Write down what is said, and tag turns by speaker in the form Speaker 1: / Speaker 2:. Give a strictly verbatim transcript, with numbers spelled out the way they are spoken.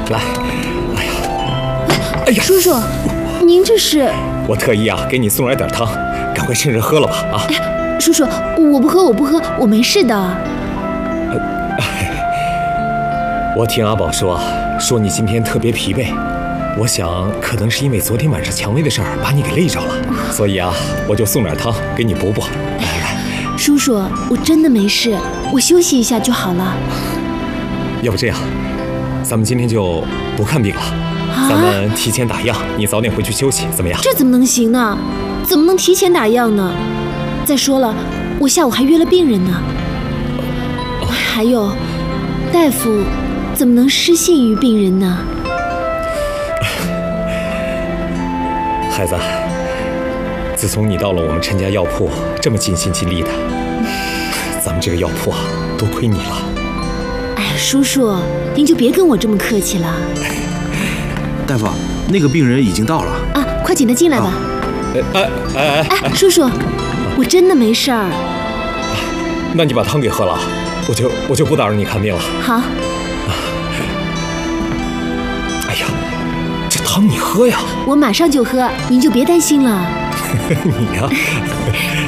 Speaker 1: 来。哎呀，哎呀，
Speaker 2: 叔叔，您这是？
Speaker 1: 我特意啊给你送来点汤，赶快趁热喝了吧啊！
Speaker 2: 哎呀，叔叔，我不喝，我不喝，我没事的。
Speaker 1: 我听阿宝说，说你今天特别疲惫，我想可能是因为昨天晚上蔷薇的事儿把你给累着了，所以啊，我就送点汤给你补补。来来，
Speaker 2: 叔叔，我真的没事，我休息一下就好了。
Speaker 1: 要不这样，咱们今天就不看病了，
Speaker 2: 啊、
Speaker 1: 咱们提前打样，你早点回去休息，怎么样？
Speaker 2: 这怎么能行呢？怎么能提前打样呢？再说了，我下午还约了病人呢。还有，大夫怎么能失信于病人呢？
Speaker 1: 孩子，自从你到了我们陈家药铺，这么尽心尽力的，咱们这个药铺啊，多亏你了。
Speaker 2: 哎，叔叔，您就别跟我这么客气了。
Speaker 3: 大夫，那个病人已经到了
Speaker 2: 啊，快请他进来吧。
Speaker 1: 哎哎哎哎
Speaker 2: 哎，叔叔，我真的没事儿。
Speaker 1: 那你把汤给喝了，我就我就不打扰你看病了。
Speaker 2: 好。
Speaker 1: 哎呀，这汤你喝呀！
Speaker 2: 我马上就喝，您就别担心了。
Speaker 1: 你呀。